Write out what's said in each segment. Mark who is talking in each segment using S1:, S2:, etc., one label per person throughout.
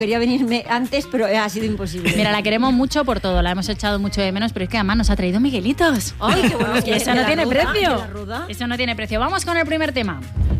S1: Quería venirme antes, pero ha sido imposible.
S2: Mira, la queremos mucho por todo, la hemos echado mucho de menos, pero es que además nos ha traído Miguelitos.
S1: ¡Ay, qué bueno!
S2: Y eso no tiene precio.
S1: ¿La
S2: Eso no tiene precio. Vamos con el primer tema.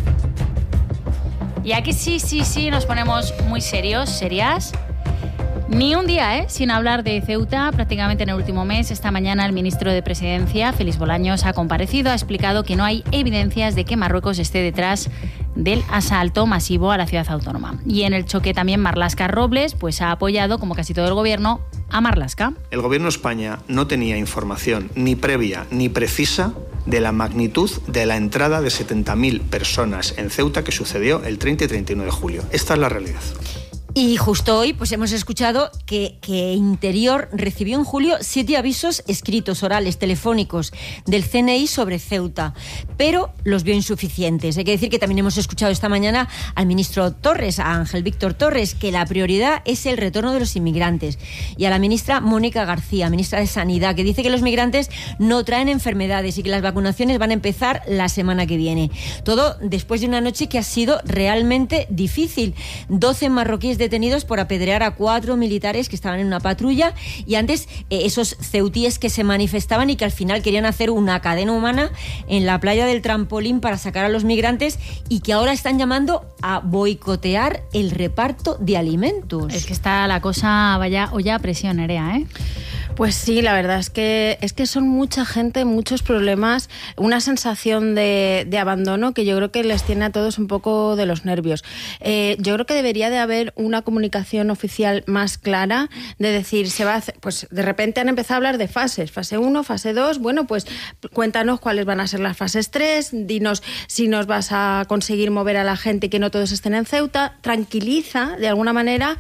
S2: Y aquí sí, nos ponemos muy serias. Ni un día, sin hablar de Ceuta, prácticamente en el último mes. Esta mañana el ministro de Presidencia, Félix Bolaños, ha comparecido, ha explicado que no hay evidencias de que Marruecos esté detrás del asalto masivo a la ciudad autónoma. Y en el choque también Marlaska Robles pues ha apoyado, como casi todo el gobierno, a Marlaska.
S3: El gobierno de España no tenía información ni previa ni precisa de la magnitud de la entrada de 70.000 personas en Ceuta que sucedió el 30 y 31 de julio. Esta es la realidad.
S1: Y justo hoy pues hemos escuchado que Interior recibió en julio 7 avisos escritos, orales, telefónicos del CNI sobre Ceuta, pero los vio insuficientes. Hay que decir que también hemos escuchado esta mañana al ministro Torres, a Ángel Víctor Torres, que la prioridad es el retorno de los inmigrantes, y a la ministra Mónica García, ministra de Sanidad, que dice que los migrantes no traen enfermedades y que las vacunaciones van a empezar la semana que viene. Todo después de una noche que ha sido realmente difícil. 12 marroquíes detenidos por apedrear a 4 militares que estaban en una patrulla, y antes esos ceutíes que se manifestaban y que al final querían hacer una cadena humana en la playa del Trampolín para sacar a los migrantes, y que ahora están llamando a boicotear el reparto de alimentos.
S2: Es que está la cosa vaya olla a presión, Nerea, ¿eh?
S4: Pues sí, la verdad es que son mucha gente, muchos problemas, una sensación de abandono que yo creo que les tiene a todos un poco de los nervios. Yo creo que debería de haber una comunicación oficial más clara, de decir, se va a hacer, pues de repente han empezado a hablar de fases, fase 1, fase 2, bueno, pues cuéntanos cuáles van a ser las fases 3, dinos si nos vas a conseguir mover a la gente y que no todos estén en Ceuta, tranquiliza de alguna manera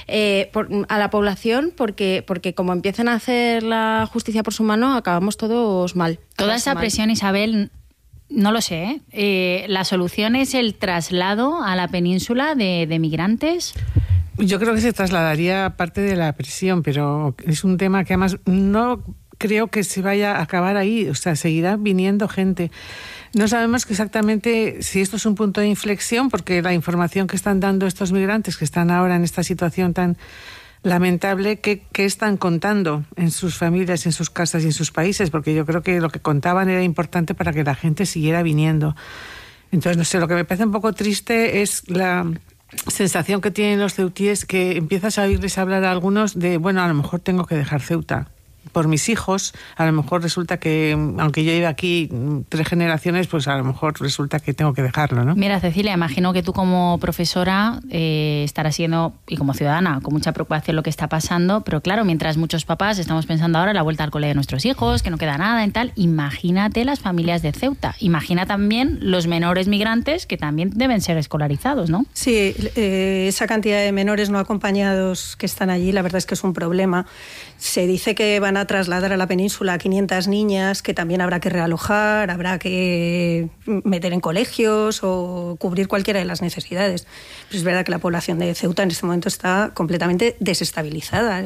S4: a la población, porque como empiezan a hacer la justicia por su mano, acabamos todos mal.
S2: Toda esa presión, Isabel, no lo sé, ¿la solución es el traslado a la península de migrantes?
S5: Yo creo que se trasladaría parte de la presión, pero es un tema que además no creo que se vaya a acabar ahí, o sea, seguirá viniendo gente. No sabemos exactamente si esto es un punto de inflexión, porque la información que están dando estos migrantes que están ahora en esta situación tan lamentable, que están contando en sus familias, en sus casas y en sus países, porque yo creo que lo que contaban era importante para que la gente siguiera viniendo. Entonces, no sé, lo que me parece un poco triste es la sensación que tienen los ceutíes, que empiezas a oírles hablar a algunos de, bueno, a lo mejor tengo que dejar Ceuta por mis hijos, a lo mejor resulta que, aunque yo lleve aquí 3 generaciones, pues a lo mejor resulta que tengo que dejarlo, ¿no?
S2: Mira, Cecilia, imagino que tú como profesora estarás siendo, y como ciudadana, con mucha preocupación lo que está pasando, pero claro, mientras muchos papás estamos pensando ahora en la vuelta al cole de nuestros hijos, que no queda nada en tal, imagínate las familias de Ceuta, imagina también los menores migrantes que también deben ser escolarizados, ¿no?
S6: Sí, esa cantidad de menores no acompañados que están allí, la verdad es que es un problema. Se dice que van a trasladar a la península a 500 niñas que también habrá que realojar, habrá que meter en colegios o cubrir cualquiera de las necesidades. Pero es verdad que la población de Ceuta en este momento está completamente desestabilizada.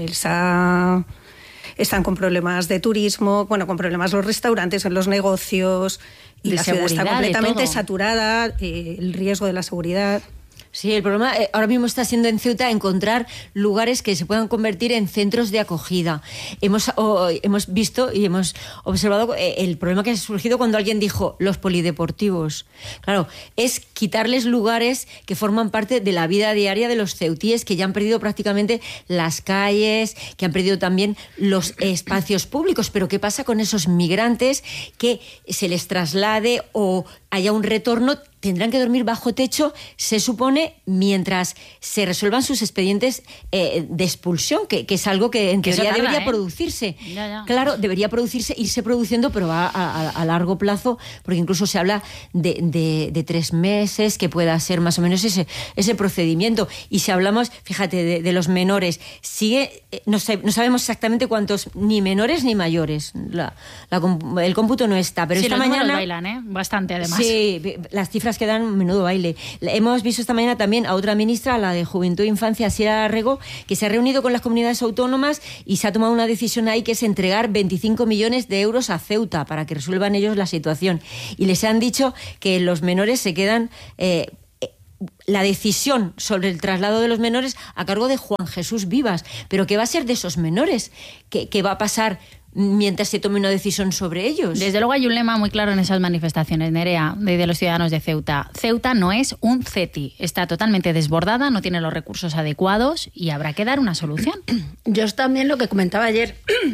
S6: Están con problemas de turismo, bueno, con problemas los restaurantes, en los negocios, y la ciudad está completamente saturada, el riesgo de la seguridad.
S1: Sí, el problema ahora mismo está siendo en Ceuta encontrar lugares que se puedan convertir en centros de acogida. Hemos visto y hemos observado el problema que ha surgido cuando alguien dijo los polideportivos. Claro, es quitarles lugares que forman parte de la vida diaria de los ceutíes, que ya han perdido prácticamente las calles, que han perdido también los espacios públicos. Pero ¿qué pasa con esos migrantes que se les traslade o haya un retorno? Tendrán que dormir bajo techo, se supone, mientras se resuelvan sus expedientes de expulsión, que es algo que en teoría debería producirse.
S2: Ya.
S1: Claro, debería irse produciendo, pero va a largo plazo, porque incluso se habla de 3 meses, que pueda ser más o menos ese procedimiento. Y si hablamos, fíjate, de los menores, no sabemos exactamente cuántos, ni menores ni mayores. El cómputo no está, pero
S2: sí,
S1: esta
S2: los
S1: mañana
S2: bailan, bastante además.
S1: Sí, las cifras que dan menudo baile. Hemos visto esta mañana también a otra ministra, la de Juventud e Infancia, Sierra Rego, que se ha reunido con las comunidades autónomas y se ha tomado una decisión ahí, que es entregar 25 millones de euros a Ceuta para que resuelvan ellos la situación. Y les han dicho que los menores se quedan la decisión sobre el traslado de los menores a cargo de Juan Jesús Vivas. Pero ¿qué va a ser de esos menores? ¿Qué va a pasar mientras se tome una decisión sobre ellos?
S2: Desde luego hay un lema muy claro en esas manifestaciones, Nerea, de los ciudadanos de Ceuta. Ceuta no es un CETI, está totalmente desbordada, no tiene los recursos adecuados y habrá que dar una solución.
S4: Yo también lo que comentaba ayer,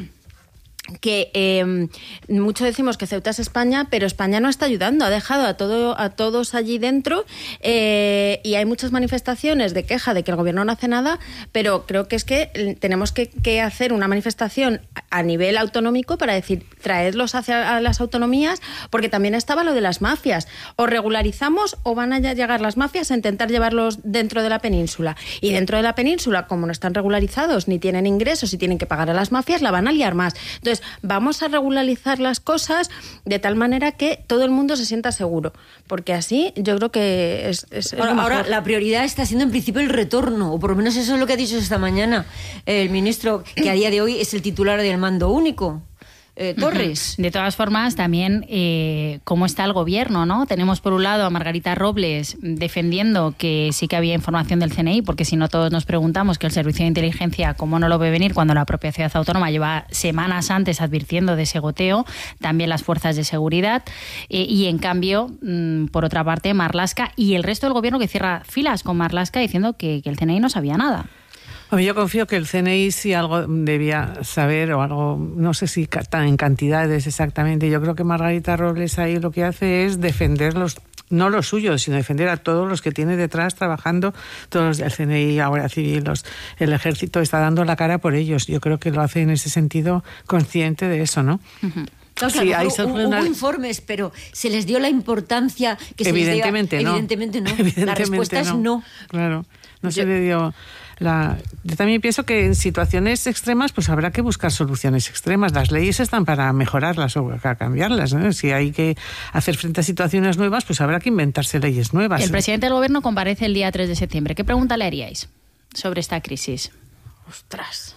S4: que mucho decimos que Ceuta es España, pero España no está ayudando, ha dejado a todos allí dentro, y hay muchas manifestaciones de queja de que el gobierno no hace nada, pero creo que es que tenemos que hacer una manifestación a nivel autonómico para decir, traedlos hacia las autonomías, porque también estaba lo de las mafias, o regularizamos o van a llegar las mafias a intentar llevarlos dentro de la península, y dentro de la península, como no están regularizados ni tienen ingresos y tienen que pagar a las mafias, la van a liar más. Entonces, vamos a regularizar las cosas de tal manera que todo el mundo se sienta seguro, porque así yo creo que es
S1: ahora la prioridad está siendo en principio el retorno, o por lo menos eso es lo que ha dicho esta mañana el ministro, que a día de hoy es el titular del mando único. Torres.
S2: De todas formas, también cómo está el gobierno, ¿no? Tenemos por un lado a Margarita Robles defendiendo que sí que había información del CNI, porque si no todos nos preguntamos que el servicio de inteligencia cómo no lo ve venir cuando la propia ciudad autónoma lleva semanas antes advirtiendo de ese goteo, también las fuerzas de seguridad, y en cambio, por otra parte, Marlaska y el resto del gobierno que cierra filas con Marlaska diciendo que el CNI no sabía nada.
S5: Yo confío que el CNI sí algo debía saber, o algo, no sé si en cantidades exactamente. Yo creo que Margarita Robles ahí lo que hace es defender no los suyos, sino defender a todos los que tiene detrás trabajando, todos los del CNI, Guardia Civil, el Ejército está dando la cara por ellos. Yo creo que lo hace en ese sentido consciente de eso, ¿no?
S1: Uh-huh. Claro, sí, hubo informes, pero ¿se les dio la importancia que se les dio?
S5: Evidentemente no.
S1: La respuesta es no.
S5: Claro, se le dio... Yo también pienso que en situaciones extremas pues habrá que buscar soluciones extremas. Las leyes están para mejorarlas o para cambiarlas, ¿no? Si hay que hacer frente a situaciones nuevas, pues habrá que inventarse leyes nuevas.
S2: El presidente del gobierno comparece el día 3 de septiembre. ¿Qué pregunta le haríais sobre esta crisis?
S4: ¡Ostras!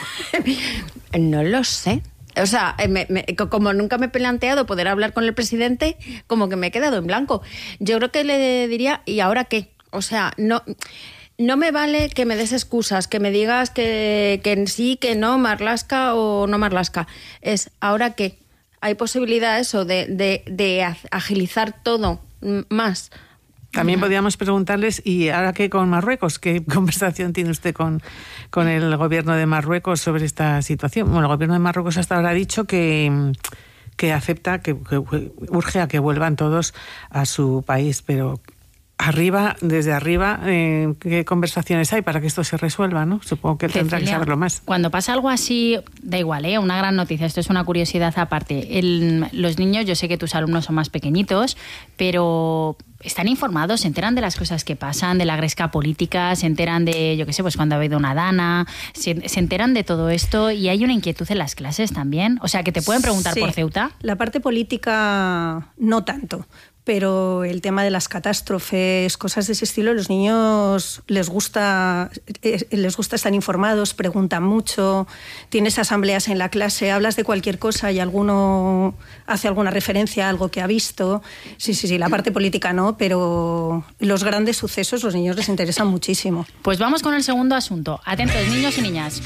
S4: No lo sé. O sea, como nunca me he planteado poder hablar con el presidente, como que me he quedado en blanco. Yo creo que le diría, ¿y ahora qué? O sea, no me vale que me des excusas, que me digas que sí, que no, Marlaska o no Marlaska. Es, ¿ahora qué? ¿Hay posibilidad eso de agilizar todo más?
S5: También podríamos preguntarles, ¿y ahora qué con Marruecos? ¿Qué conversación tiene usted con el gobierno de Marruecos sobre esta situación? Bueno, el gobierno de Marruecos hasta ahora ha dicho que acepta, que urge a que vuelvan todos a su país, pero... desde arriba, ¿qué conversaciones hay para que esto se resuelva, no? Supongo que tendrá que saberlo más.
S2: Cuando pasa algo así, da igual, una gran noticia, esto es una curiosidad aparte. Los niños, yo sé que tus alumnos son más pequeñitos, pero están informados, se enteran de las cosas que pasan, de la gresca política, se enteran de, yo qué sé, pues cuando ha habido una dana, se enteran de todo esto, y hay una inquietud en las clases también. O sea, que te pueden preguntar por Ceuta.
S6: La parte política no tanto, pero el tema de las catástrofes, cosas de ese estilo, los niños les gusta estar informados, preguntan mucho, tienes asambleas en la clase, hablas de cualquier cosa y alguno hace alguna referencia a algo que ha visto. Sí, la parte política no, pero los grandes sucesos los niños les interesan muchísimo.
S2: Pues vamos con el segundo asunto. Atentos, niños y niñas.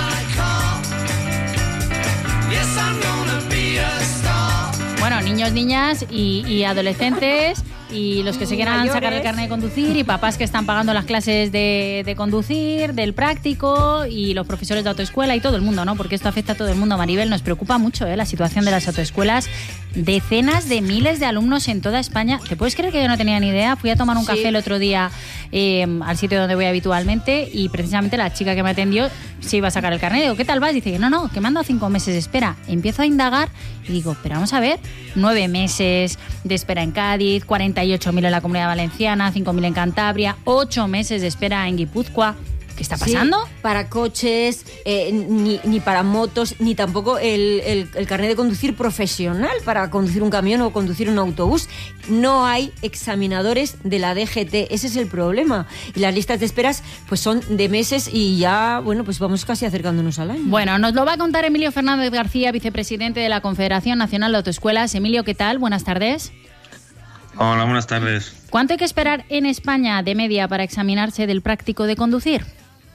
S2: Bueno, niños, niñas y adolescentes y los que se quieran mayores, sacar el carnet de conducir, y papás que están pagando las clases de conducir, del práctico, y los profesores de autoescuela y todo el mundo, ¿no? Porque esto afecta a todo el mundo. Maribel, nos preocupa mucho la situación de las autoescuelas. Decenas de miles de alumnos en toda España. ¿Te puedes creer que yo no tenía ni idea? Fui a tomar un café el otro día al sitio donde voy habitualmente, y precisamente la chica que me atendió se iba a sacar el carnet. Digo, ¿qué tal vas? Dice que no, que me han dado 5 meses de espera. Empiezo a indagar y digo, pero vamos a ver, 9 meses de espera en Cádiz, 48.000 en la Comunidad Valenciana, 5.000 en Cantabria, 8 meses de espera en Guipúzcoa. ¿Qué está pasando?
S1: Sí, para coches, ni para motos, ni tampoco el carnet de conducir profesional para conducir un camión o conducir un autobús. No hay examinadores de la DGT, ese es el problema. Y las listas de esperas pues son de meses y ya, bueno, pues vamos casi acercándonos al año.
S2: Bueno, nos lo va a contar Emilio Fernández García, vicepresidente de la Confederación Nacional de Autoescuelas. Emilio, ¿qué tal? Buenas tardes.
S7: Hola, buenas tardes.
S2: ¿Cuánto hay que esperar en España de media para examinarse del práctico de conducir?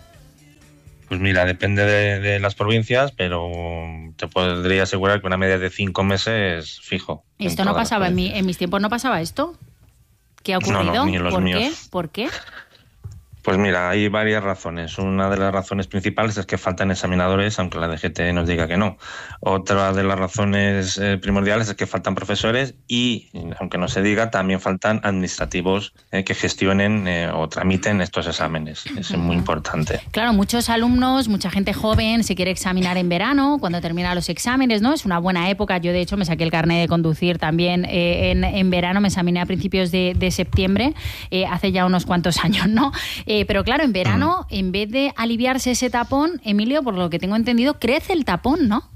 S7: Pues mira, depende de las provincias, pero te podría asegurar que una media de 5 meses fijo.
S2: Esto no pasaba, en mis tiempos no pasaba esto. ¿Qué ha ocurrido?
S7: No, ni en los
S2: ¿Por
S7: míos.
S2: qué? ¿Por qué?
S7: Pues mira, hay varias razones. Una de las razones principales es que faltan examinadores, aunque la DGT nos diga que no. Otra de las razones primordiales es que faltan profesores y, aunque no se diga, también faltan administrativos que gestionen o tramiten estos exámenes. Eso es muy importante.
S2: Claro, muchos alumnos, mucha gente joven se quiere examinar en verano, cuando terminan los exámenes, ¿no? Es una buena época. Yo, de hecho, me saqué el carnet de conducir también en verano, me examiné a principios de septiembre, hace ya unos cuantos años, ¿no? Pero claro, en verano, en vez de aliviarse ese tapón, Emilio, por lo que tengo entendido, crece el tapón, ¿no?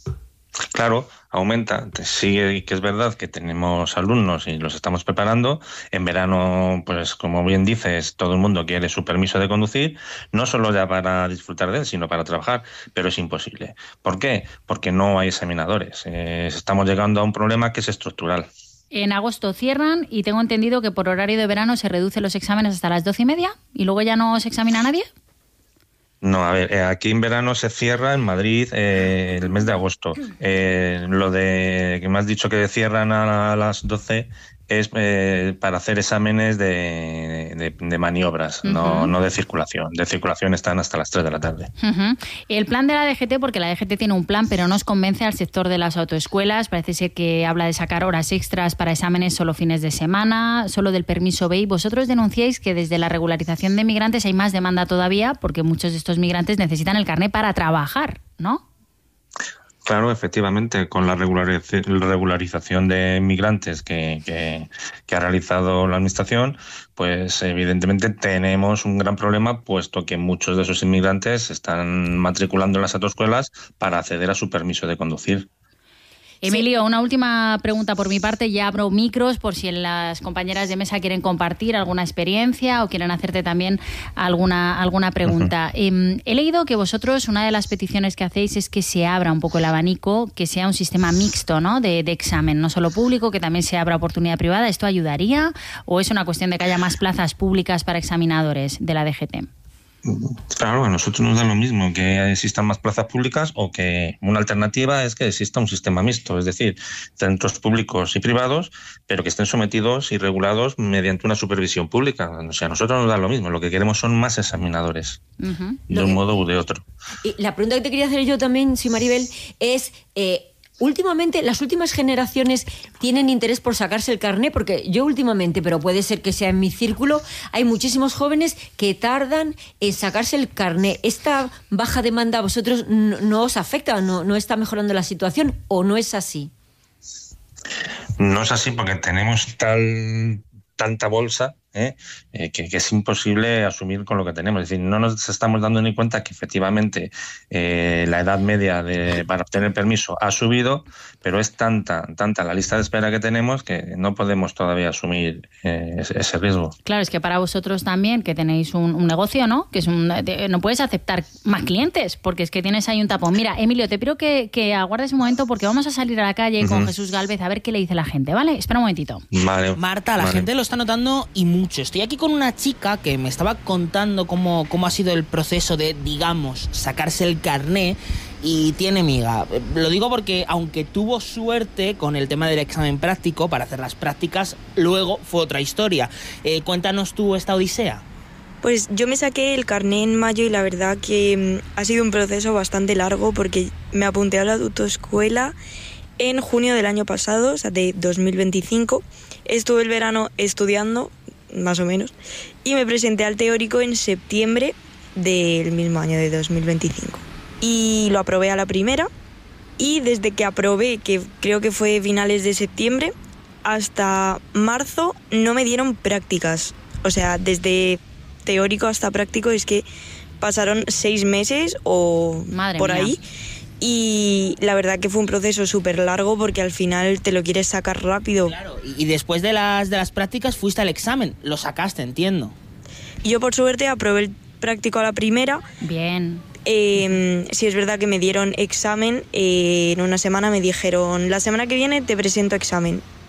S7: Claro, aumenta. Sí que es verdad que tenemos alumnos y los estamos preparando. En verano, pues como bien dices, todo el mundo quiere su permiso de conducir, no solo ya para disfrutar de él, sino para trabajar, pero es imposible. ¿Por qué? Porque no hay examinadores. Estamos llegando a un problema que es estructural.
S2: En agosto cierran y tengo entendido que por horario de verano se reducen los exámenes hasta las 12:30 y luego ya no se examina a nadie.
S7: No, a ver, aquí en verano se cierra en Madrid el mes de agosto. Lo de que me has dicho que cierran a las 12 es para hacer exámenes de maniobras, no de circulación. De circulación están hasta las 3 de la tarde.
S2: El plan de la DGT, porque la DGT tiene un plan, pero no os convence al sector de las autoescuelas. Parece ser que habla de sacar horas extras para exámenes solo fines de semana, solo del permiso B. Vosotros denunciáis que desde la regularización de migrantes hay más demanda todavía, porque muchos de estos migrantes necesitan el carné para trabajar, ¿no?
S7: Claro, efectivamente, con la regularización de inmigrantes que ha realizado la Administración, pues evidentemente tenemos un gran problema, puesto que muchos de esos inmigrantes se están matriculando en las autoescuelas para acceder a su permiso de conducir.
S2: Emilio, una última pregunta por mi parte. Ya abro micros por si las compañeras de mesa quieren compartir alguna experiencia o quieren hacerte también alguna pregunta. He leído que vosotros, una de las peticiones que hacéis es que se abra un poco el abanico, que sea un sistema mixto, ¿no? de examen, no solo público, que también se abra oportunidad privada. ¿Esto ayudaría o es una cuestión de que haya más plazas públicas para examinadores de la DGT?
S7: Claro, a nosotros nos da lo mismo que existan más plazas públicas o que una alternativa es que exista un sistema mixto, es decir, centros públicos y privados, pero que estén sometidos y regulados mediante una supervisión pública. O sea, a nosotros nos da lo mismo, lo que queremos son más examinadores, de un modo u de otro.
S1: Y la pregunta que te quería hacer yo también, sí, Maribel, es... últimamente, las últimas generaciones tienen interés por sacarse el carné, porque yo últimamente, pero puede ser que sea en mi círculo, hay muchísimos jóvenes que tardan en sacarse el carné. ¿Esta baja demanda a vosotros no os afecta? ¿No está mejorando la situación o no es así?
S7: No es así porque tenemos tanta bolsa que es imposible asumir con lo que tenemos. Es decir, no nos estamos dando ni cuenta que efectivamente la edad media para obtener permiso ha subido, pero es tanta la lista de espera que tenemos que no podemos todavía asumir ese riesgo.
S2: Claro, es que para vosotros también, que tenéis un negocio, ¿no? Que es no puedes aceptar más clientes porque es que tienes ahí un tapón. Mira, Emilio, te pido que aguardes un momento porque vamos a salir a la calle con Jesús Gálvez a ver qué le dice la gente, ¿vale? Espera un momentito.
S7: Vale.
S8: Marta, la gente lo está notando y mucho. Estoy aquí con una chica que me estaba contando cómo ha sido el proceso de, digamos, sacarse el carné y tiene miga. Lo digo porque aunque tuvo suerte con el tema del examen práctico para hacer las prácticas, luego fue otra historia. Cuéntanos tú esta odisea.
S9: Pues yo me saqué el carné en mayo y la verdad que ha sido un proceso bastante largo porque me apunté a la autoescuela en junio del año pasado, o sea, de 2025. Estuve el verano estudiando, más o menos, y me presenté al teórico en septiembre del mismo año, de 2025. Y lo aprobé a la primera, y desde que aprobé, que creo que fue finales de septiembre, hasta marzo no me dieron prácticas. O sea, desde teórico hasta práctico es que pasaron 6 meses o por ahí. Y la verdad que fue un proceso súper largo porque al final te lo quieres sacar rápido.
S8: Claro, y después de las prácticas fuiste al examen, lo sacaste, entiendo.
S9: Yo por suerte aprobé el práctico a la primera.
S2: Bien.
S9: Sí es verdad que me dieron examen, en una semana me dijeron, la semana que viene te presento examen.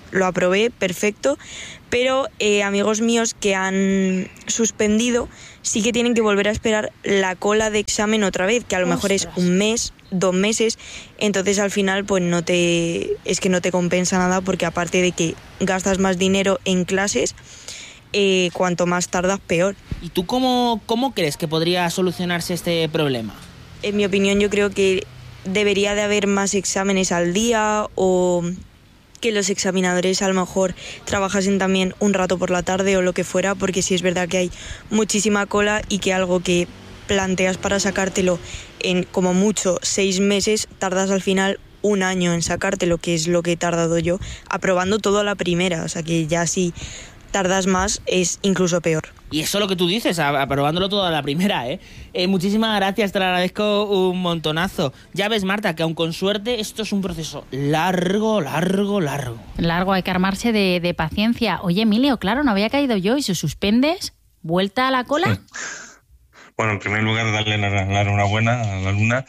S9: lo aprobé, perfecto, pero amigos míos que han suspendido sí que tienen que volver a esperar la cola de examen otra vez, que a lo mejor es 1 mes, 2 meses, entonces al final pues es que no te compensa nada, porque aparte de que gastas más dinero en clases, cuanto más tardas peor.
S8: ¿Y tú cómo crees que podría solucionarse este problema?
S9: En mi opinión, yo creo que debería de haber más exámenes al día, o que los examinadores a lo mejor trabajasen también un rato por la tarde o lo que fuera, porque sí es verdad que hay muchísima cola y que algo que planteas para sacártelo en como mucho 6 meses, tardas al final 1 año en sacártelo, que es lo que he tardado yo, aprobando todo a la primera, o sea que ya si tardas más es incluso peor.
S8: Y eso es lo que tú dices, aprobándolo todo a la primera, ¿eh? Muchísimas gracias, te lo agradezco un montonazo. Ya ves, Marta, que aun con suerte esto es un proceso largo.
S2: Largo, hay que armarse de paciencia. Oye, Emilio, claro, no había caído yo, y si suspendes, ¿vuelta a la cola?
S7: Sí. Bueno, en primer lugar, darle la enhorabuena a la alumna,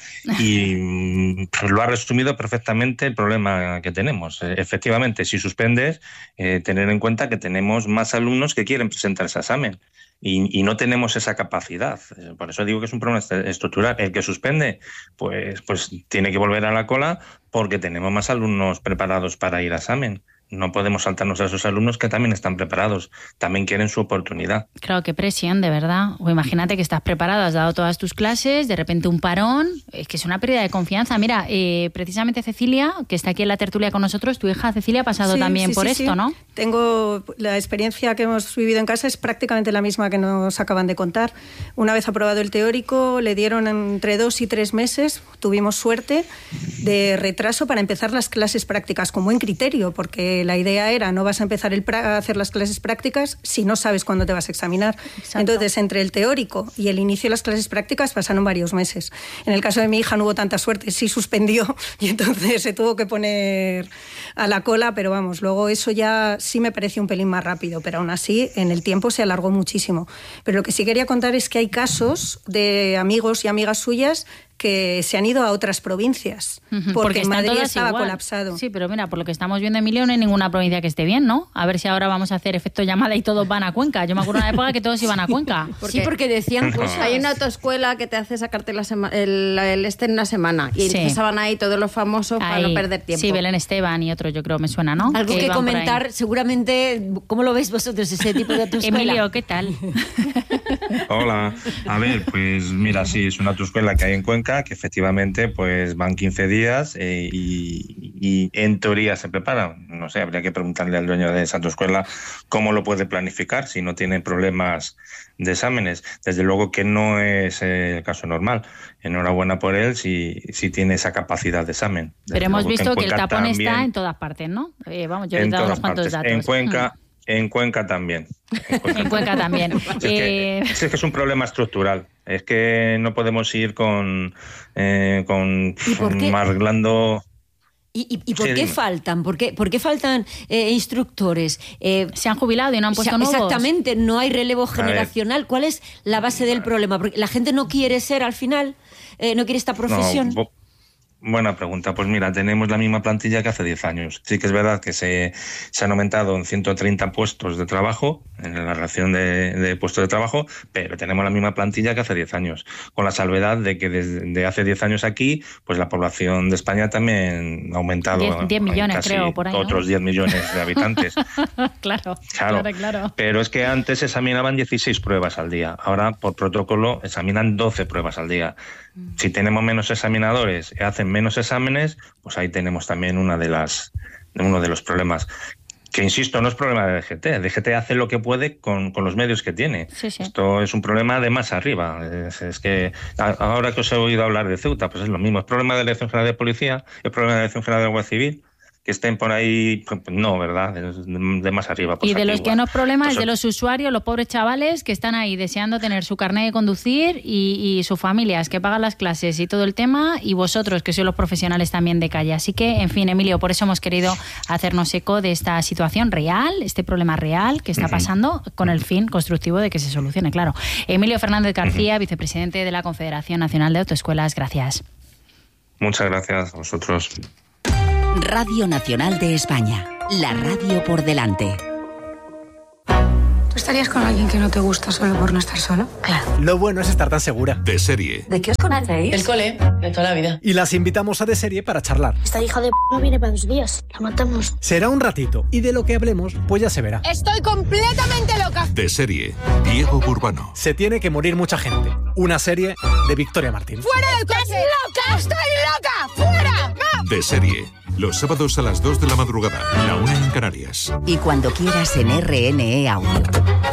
S7: y lo ha resumido perfectamente el problema que tenemos. Efectivamente, si suspendes, tener en cuenta que tenemos más alumnos que quieren presentar ese examen y no tenemos esa capacidad. Por eso digo que es un problema estructural. El que suspende, pues tiene que volver a la cola, porque tenemos más alumnos preparados para ir a examen. No podemos saltarnos a esos alumnos que también están preparados, también quieren su oportunidad.
S2: Claro, qué presión, de verdad. O imagínate que estás preparado, has dado todas tus clases, de repente un parón, es que es una pérdida de confianza. Mira, precisamente Cecilia, que está aquí en la tertulia con nosotros, tu hija Cecilia ha pasado también por esto, ¿no?
S6: Tengo la experiencia que hemos vivido en casa, es prácticamente la misma que nos acaban de contar. Una vez aprobado el teórico, le dieron entre 2 y 3 meses, tuvimos suerte, de retraso para empezar las clases prácticas con buen criterio, porque la idea era no vas a empezar a hacer las clases prácticas si no sabes cuándo te vas a examinar. Exacto. Entonces, entre el teórico y el inicio de las clases prácticas pasaron varios meses. En el caso de mi hija no hubo tanta suerte, sí suspendió y entonces se tuvo que poner a la cola, pero vamos, luego eso ya sí me pareció un pelín más rápido, pero aún así en el tiempo se alargó muchísimo. Pero lo que sí quería contar es que hay casos de amigos y amigas suyas que se han ido a otras provincias, porque Madrid estaba colapsado.
S2: Sí, pero mira, por lo que estamos viendo, Emilio, no hay ninguna provincia que esté bien, ¿no? A ver si ahora vamos a hacer efecto llamada y todos van a Cuenca. Yo me acuerdo de una época que todos iban a Cuenca.
S4: Porque decían cosas. Hay una autoescuela que te hace sacarte el en una semana, y entonces estaban ahí todos los famosos para no perder tiempo.
S2: Sí, Belén Esteban y otros, yo creo, me suena, ¿no?
S1: Algo que comentar, seguramente, ¿cómo lo veis vosotros, ese tipo de autoescuela?
S2: Emilio, ¿qué tal?
S7: Hola. A ver, pues mira, sí, es una autoescuela que hay en Cuenca, que efectivamente pues van 15 días y en teoría se preparan. No sé, habría que preguntarle al dueño de esa autoescuela cómo lo puede planificar si no tiene problemas de exámenes. Desde luego que no es el caso normal. Enhorabuena por él si tiene esa capacidad de examen. Desde
S2: Pero hemos visto que el tapón
S7: también
S2: está en todas partes, ¿no? Vamos, yo he dado unos cuantos datos.
S7: En Cuenca también.
S2: En Cuenca también.
S7: Es que es un problema estructural. Es que no podemos ir con arreglando.
S1: ¿Y por qué faltan? ¿Por qué faltan instructores?
S2: Se han jubilado y no han puesto nuevos.
S1: Exactamente, no hay relevo generacional. ¿Cuál es la base del problema? Porque la gente no quiere ser, al final, no quiere esta profesión.
S7: No, buena pregunta. Pues mira, tenemos la misma plantilla que hace 10 años. Sí que es verdad que se han aumentado en 130 puestos de trabajo, en la relación de puestos de trabajo, pero tenemos la misma plantilla que hace 10 años, con la salvedad de que desde hace 10 años aquí, pues la población de España también ha aumentado
S2: 10 millones,
S7: casi
S2: creo, por ahí, ¿no?
S7: Otros 10 millones de habitantes.
S2: Claro.
S7: Pero es que antes se examinaban 16 pruebas al día. Ahora, por protocolo, examinan 12 pruebas al día. Si tenemos menos examinadores y hacen menos exámenes, pues ahí tenemos también uno de los problemas. Que insisto, no es problema de DGT. DGT hace lo que puede con los medios que tiene.
S2: Sí.
S7: Esto es un problema de más arriba. Es que ahora que os he oído hablar de Ceuta, pues es lo mismo. Es problema de la Dirección General de Policía, es problema de la Dirección General de Guardia Civil. Que estén por ahí, no, ¿verdad? De más arriba. Pues
S2: y de los
S7: igual.
S2: que no es problema es de los usuarios, los pobres chavales que están ahí deseando tener su carnet de conducir y sus familias que pagan las clases y todo el tema, y vosotros que sois los profesionales también de calle. Así que, en fin, Emilio, por eso hemos querido hacernos eco de esta situación real, este problema real que está pasando, con el fin constructivo de que se solucione, claro. Emilio Fernández García, vicepresidente de la Confederación Nacional de Autoescuelas, gracias.
S7: Muchas gracias a vosotros.
S10: Radio Nacional de España, la radio por delante.
S11: ¿Tú estarías con alguien que no te gusta solo por no estar solo?
S12: Claro. Lo bueno es estar tan segura.
S13: De Serie.
S11: ¿De qué os conocéis?
S12: El cole, de toda la vida. Y las invitamos a De Serie para charlar.
S14: Esta hija de no viene para 2 días. La matamos.
S12: Será un ratito y de lo que hablemos, pues ya se verá.
S14: Estoy completamente loca.
S13: De Serie. Diego Burbano.
S12: Se tiene que morir mucha gente. Una serie de Victoria Martín.
S14: ¡Fuera del coche! ¡Estás loca! ¡Estoy loca! ¡Fuera! ¡Va!
S13: De Serie. Los sábados a las 2 de la madrugada. La 1 en Canarias.
S10: Y cuando quieras en RNE Audio.